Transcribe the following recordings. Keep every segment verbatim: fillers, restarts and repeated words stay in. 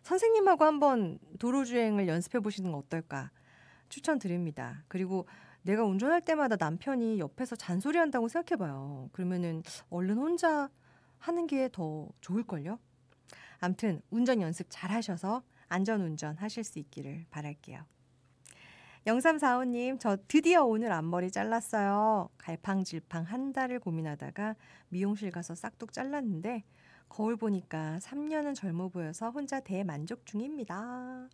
선생님하고 한번 도로주행을 연습해 보시는 거 어떨까 추천드립니다. 그리고 내가 운전할 때마다 남편이 옆에서 잔소리한다고 생각해봐요. 그러면은 얼른 혼자 하는 게 더 좋을걸요? 암튼 운전 연습 잘 하셔서 안전운전 하실 수 있기를 바랄게요. 영삼사오님, 저 드디어 오늘 앞머리 잘랐어요. 갈팡질팡 한 달을 고민하다가 미용실 가서 싹둑 잘랐는데 거울 보니까 삼 년은 젊어 보여서 혼자 대만족 중입니다.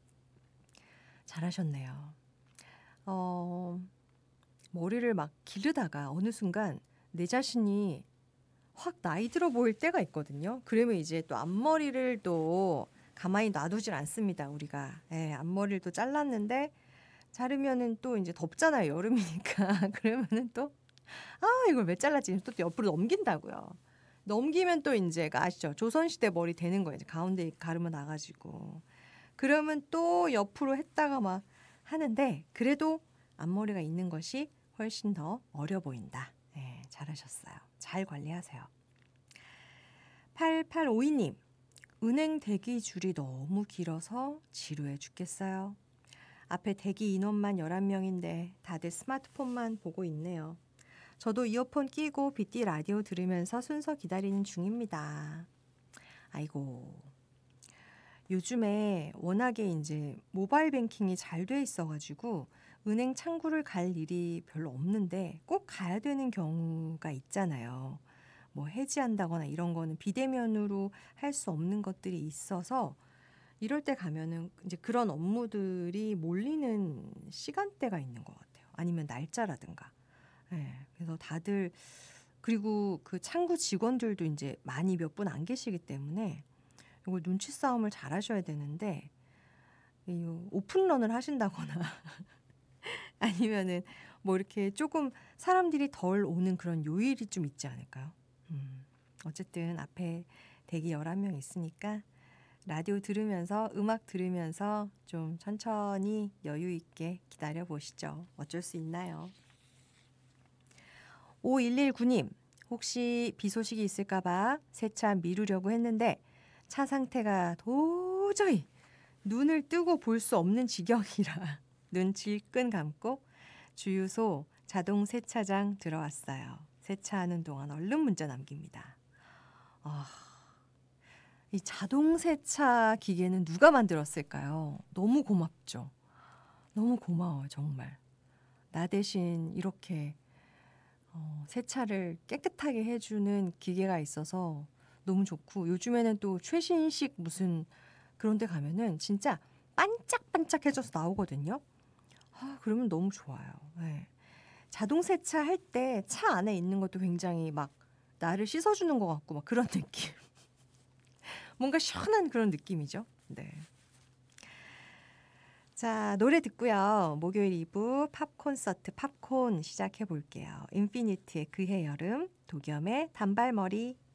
잘하셨네요. 어, 머리를 막 기르다가 어느 순간 내 자신이 확 나이 들어 보일 때가 있거든요. 그러면 이제 또 앞머리를 또 가만히 놔두질 않습니다. 우리가. 예, 앞머리를 또 잘랐는데 자르면은 또 이제 덥잖아요. 여름이니까. 그러면은 또 아, 이걸 왜 잘랐지? 또 옆으로 넘긴다고요. 넘기면 또 이제 아시죠? 조선시대 머리 되는 거예요. 이제 가운데 가르마 나가지고. 그러면 또 옆으로 했다가 막 하는데 그래도 앞머리가 있는 것이 훨씬 더 어려 보인다. 네, 잘하셨어요. 잘 관리하세요. 팔팔오이님, 은행 대기 줄이 너무 길어서 지루해 죽겠어요. 앞에 대기 인원만 열한 명인데 다들 스마트폰만 보고 있네요. 저도 이어폰 끼고 빗띠 라디오 들으면서 순서 기다리는 중입니다. 아이고, 요즘에 워낙에 이제 모바일 뱅킹이 잘 돼 있어가지고 은행 창구를 갈 일이 별로 없는데 꼭 가야 되는 경우가 있잖아요. 뭐 해지한다거나 이런 거는 비대면으로 할 수 없는 것들이 있어서 이럴 때 가면은 이제 그런 업무들이 몰리는 시간대가 있는 것 같아요. 아니면 날짜라든가. 네, 그래서 다들 그리고 그 창구 직원들도 이제 많이 몇 분 안 계시기 때문에 이걸 눈치 싸움을 잘 하셔야 되는데 이 오픈런을 하신다거나 아니면은 뭐 이렇게 조금 사람들이 덜 오는 그런 요일이 좀 있지 않을까요? 음, 어쨌든 앞에 대기 열한 명 있으니까 라디오 들으면서 음악 들으면서 좀 천천히 여유 있게 기다려 보시죠. 어쩔 수 있나요? 오일일구님, 혹시 비 소식이 있을까 봐 세차 미루려고 했는데 차 상태가 도저히 눈을 뜨고 볼 수 없는 지경이라 눈 질끈 감고 주유소 자동 세차장 들어왔어요. 세차하는 동안 얼른 문자 남깁니다. 아, 이 자동 세차 기계는 누가 만들었을까요? 너무 고맙죠. 너무 고마워요, 정말. 나 대신 이렇게 어, 세차를 깨끗하게 해주는 기계가 있어서 너무 좋고 요즘에는 또 최신식 무슨 그런 데 가면은 진짜 반짝반짝해져서 나오거든요. 아, 그러면 너무 좋아요. 네. 자동 세차할 때 차 안에 있는 것도 굉장히 막 나를 씻어주는 것 같고 막 그런 느낌. 뭔가 시원한 그런 느낌이죠. 네. 자, 노래 듣고요. 목요일 이 부 팝 콘서트 팝콘 시작해 볼게요. 인피니트의 그해 여름, 도겸의 단발머리.